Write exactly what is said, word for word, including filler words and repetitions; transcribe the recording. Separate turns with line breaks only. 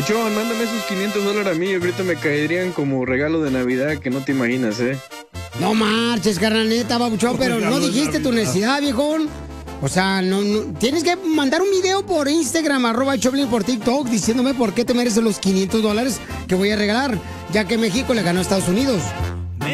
John, mándame esos quinientos dólares a mí. Ahorita me caerían como regalo de Navidad que no te imaginas, ¿eh?
No marches, carnal, neta, babuchón, pero no dijiste tu necesidad, viejón. O sea, no, no, tienes que mandar un video por Instagram, arroba el Choplin, por TikTok, diciéndome por qué te mereces los quinientos dólares que voy a regalar, ya que México le ganó a Estados Unidos.